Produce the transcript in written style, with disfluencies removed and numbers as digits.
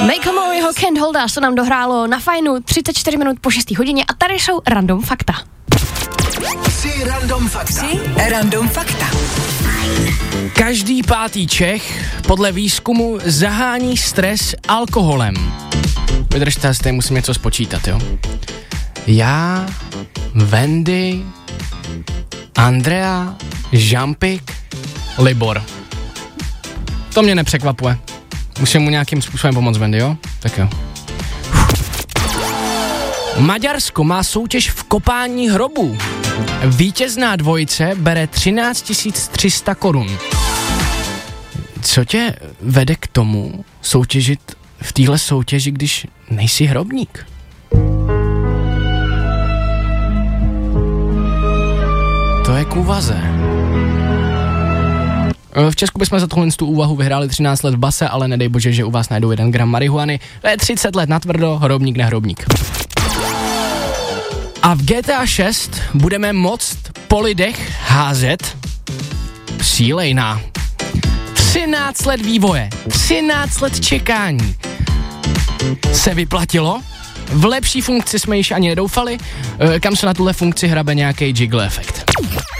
Macklemoreho Can't Hold Us, to nám dohrálo na fajnu 34 minut po 6 hodině a tady jsou random fakta. 3 random fakta. Každý pátý Čech podle výzkumu zahání stres alkoholem. Vydržte, zde musím něco spočítat, jo. Já, Wendy, Andrea, Žampik, Libor. To mě nepřekvapuje. Musím mu nějakým způsobem pomoct, Wendy, jo? Tak jo. Maďarsko má soutěž v kopání hrobů. Vítězná dvojice bere 13 300 korun. Co tě vede k tomu soutěžit v téhle soutěži, když nejsi hrobník? To je k úvaze. V Česku bychom za tohle tu úvahu vyhráli 13 let v base, ale nedej bože, že u vás najdou 1 gram marihuany. To je 30 let natvrdo, hrobník nehrobník. A v GTA 6 budeme moct po lidech házet sílejná. 13 let vývoje, 13 let čekání. Se vyplatilo? V lepší funkci jsme již ani nedoufali, kam se na tuhle funkci hrabe nějaký jiggle efekt.